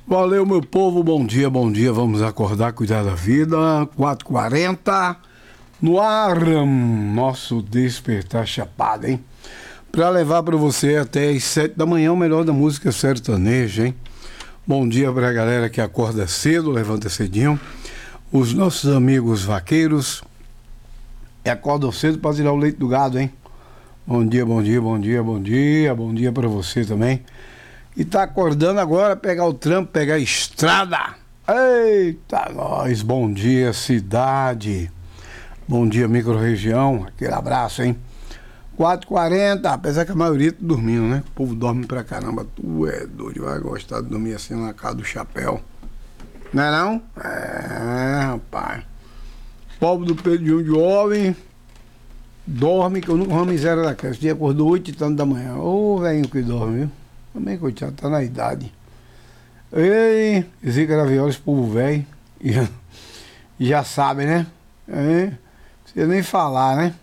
Valeu, meu povo, bom dia, vamos acordar, cuidar da vida, 4h40, no ar, nosso despertar chapado, hein? Pra levar pra você até as 7 da manhã o melhor da música sertaneja, hein? Bom dia pra galera que acorda cedo, levanta cedinho, os nossos amigos vaqueiros acordam cedo pra tirar o leite do gado, hein? Bom dia pra você também. E tá acordando agora, pegar o trampo, pegar a estrada. Eita, nós, bom dia, cidade. Bom dia, micro-região. Aquele abraço, hein? 4h40, apesar que a maioria tá dormindo, né? O povo dorme pra caramba. Tu é doido, vai gostar de dormir assim na casa do chapéu. Não é não? É, rapaz. Povo do Pedro de Homem dorme, que eu nunca vi uma miséria daquela. Esse dia acordou 8 e tanto da manhã. Ô, velhinho que dorme, viu? Também, coitado, tá na idade. Ei, Zica Graviola, esse povo velho. E já sabe, né? Não precisa nem falar, né?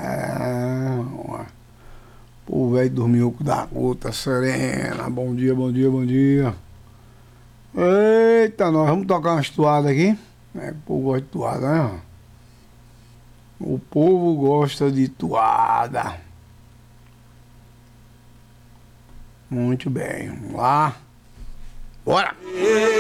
O povo velho dormiu com da gota serena. Bom dia. Eita, nós vamos tocar umas toadas aqui. O povo gosta de toada, né? O povo gosta de toada. Muito bem, vamos lá. Bora!